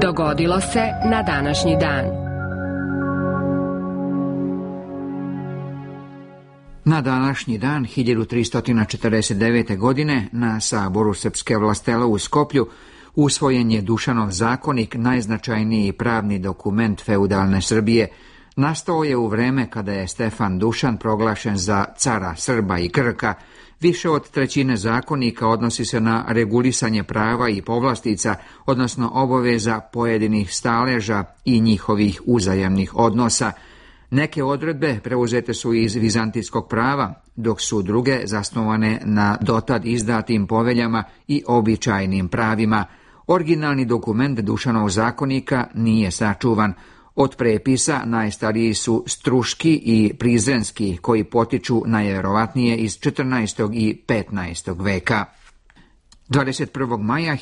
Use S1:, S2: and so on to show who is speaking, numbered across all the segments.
S1: Dogodilo se na današnji dan.
S2: Na današnji dan 1349. godine na Saboru Srpske vlastele u Skoplju usvojen je Dušanov zakonik, najznačajniji pravni dokument feudalne Srbije. Nastao je u vreme kada je Stefan Dušan proglašen za cara Srba i Grka. Više od trećine zakonika odnosi se na regulisanje prava i povlastica, odnosno obaveza pojedinih staleža i njihovih uzajamnih odnosa. Neke odredbe preuzete su iz vizantijskog prava, dok su druge zasnovane na dotad izdatim poveljama i običajnim pravima. Originalni dokument Dušanov zakonika nije sačuvan. Od prepisa najstariji su Struški i Prizrenski, koji potiču najvjerovatnije iz 14. i 15. veka. 21. maja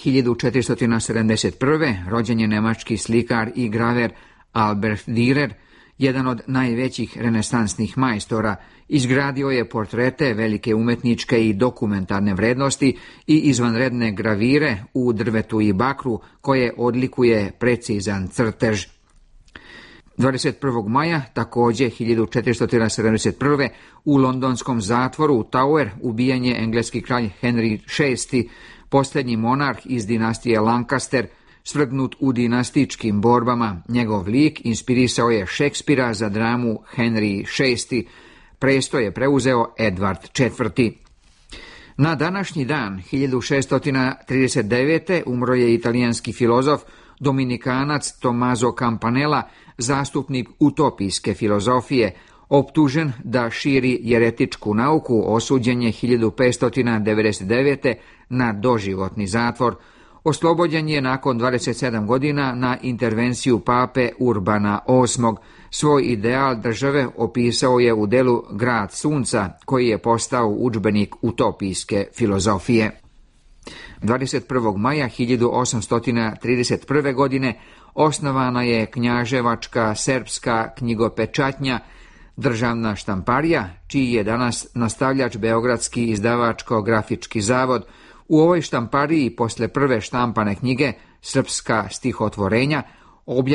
S2: 1471. rođen je nemački slikar i graver Albert Dürer, jedan od najvećih renesansnih majstora. Izgradio je portrete velike umetničke i dokumentarne vrednosti i izvanredne gravire u drvetu i bakru koje odlikuje precizan crtež. 21. maja, također 1471. u londonskom zatvoru Tower ubijen je engleski kralj Henry VI, posljednji monarh iz dinastije Lancaster, svrgnut u dinastičkim borbama. Njegov lik inspirisao je Šekspira za dramu Henry VI. Presto je preuzeo Edward IV. Na današnji dan, 1639. umro je italijanski filozof, dominikanac Tommaso Campanella, zastupnik utopijske filozofije. Optužen da širi jeretičku nauku, osuđen je 1599. na doživotni zatvor. Oslobođen je nakon 27 godina na intervenciju pape Urbana VIII. Svoj ideal države opisao je u delu Grad sunca, koji je postao udžbenik utopijske filozofije. 21. maja 1831. godine osnovana je knjaževačka srpska knjigopečatnja, državna štamparija, čiji je danas nastavljač Beogradski izdavačko-grafički zavod. U ovoj štampariji posle prve štampane knjige Srpska stihotvorenja